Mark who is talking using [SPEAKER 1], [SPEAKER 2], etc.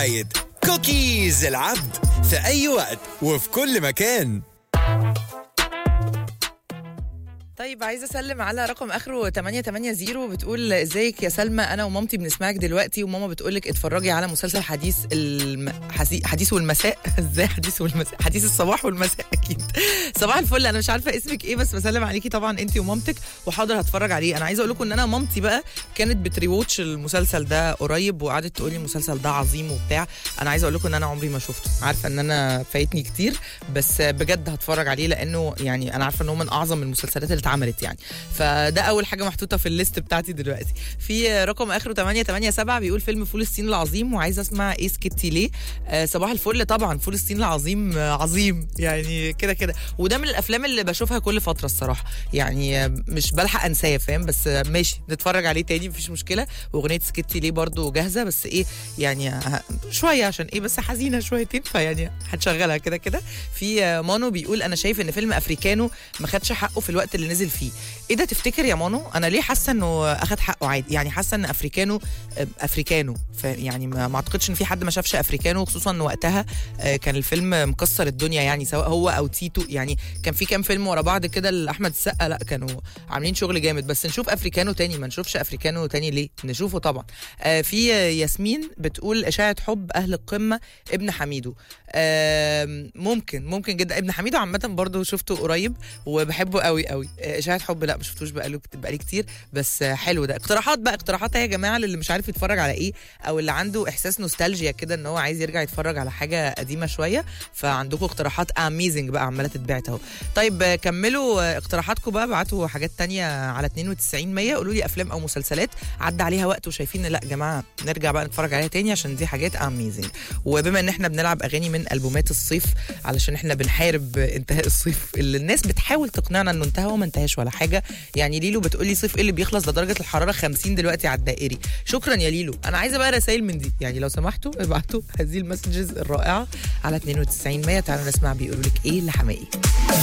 [SPEAKER 1] برعاية كوكيز العبد في أي وقت وفي كل مكان.
[SPEAKER 2] طيب عايزه اسلم على رقم اخره 880. بتقول ازيك يا سلمى، انا ومامتي بنسمعك دلوقتي، وماما بتقول لك اتفرجي على مسلسل حديث والمساء. ازاي حديث والمساء؟ حديث الصباح والمساء اكيد. صباح الفل. انا مش عارفه اسمك ايه بس بسلم عليكي طبعا انت ومامتك، وحاضر هتفرج عليه. انا عايزه اقول لكم ان انا مامتي بقى كانت بتريوتش المسلسل ده قريب، وقعدت تقول لي المسلسل ده عظيم وبتاع. انا عايزه اقول لكم ان انا عمري ما شفته، عارفه ان انا فايتني كتير، بس بجد هتفرج عليه لانه يعني انا عارفه ان هو من اعظم المسلسلات اللي اتعملت يعني. فده اول حاجه محطوطه في الليست بتاعتي دلوقتي. في رقم اخره 887 بيقول فيلم فول الصين العظيم، وعايزه اسمع ايه سكتي ليه. صباح الفل. طبعا فول الصين العظيم عظيم يعني كده كده، وده من الافلام اللي بشوفها كل فتره الصراحه، يعني مش بلحق انساه فاهم، بس ماشي نتفرج عليه تاني مفيش مشكله. واغنيه سكتي ليه برضو جاهزه، بس ايه يعني شويه عشان ايه بس حزينه شويتين، فيعني هنشغلها كده كده. في مانو بيقول انا شايف ان فيلم افريكانو ما خدش حقه في الوقت اللي نزل فيه. ايه ده تفتكر يا مانو؟ انا ليه حاسه انه اخد حقه عادي، يعني حاسه ان افريكانو يعني ما اعتقدش ان في حد ما شافش افريكانو، خصوصا ان وقتها كان الفيلم مكسر الدنيا يعني، سواء هو او تيتو، يعني كان في كام فيلم ورا بعض كده لاحمد السقا، لا كانوا عاملين شغل جامد. بس نشوف افريكانو تاني، ما نشوفش افريكانو تاني ليه؟ نشوفه طبعا. في ياسمين بتقول اشاعه حب اهل القمه ابن حميدو. ممكن جدا ابن حميدو عامه برضو شفته قريب وبحبه قوي قوي. اشاعه حب لا ما شفتوش بقالي كتير، بس حلو ده. اقتراحات يا جماعه للي مش عارف يتفرج على ايه، او اللي عنده احساس نوستالجيا كده ان هو عايز يرجع يتفرج على حاجه قديمه شويه، فعندكم اقتراحات اميزنج بقى عماله تتبعت اهو. طيب كملوا اقتراحاتكم بقى، ابعتوا حاجات تانية على 92 قولوا لي افلام او مسلسلات عدى عليها وقت وشايفين لا يا جماعه نرجع بقى نتفرج عليها تاني، عشان دي حاجات اميزنج. وبما ان احنا بنلعب اغاني من البومات الصيف علشان احنا بنحارب انتهاء الصيف اللي الناس بتحاول تقنعنا انه انتهى وما انتهاش ولا حاجه، يعني ليلو بتقولي صيف ايه اللي بيخلص، ده درجه الحراره 50 دلوقتي على الدائري. شكرا يا ليلو. انا عايزه بقى رسائل من دي، يعني لو سمحتوا ابعتوا هذه المسجز الرائعه على 92 100. تعالوا نسمع بيقولوا لك ايه لحمائي.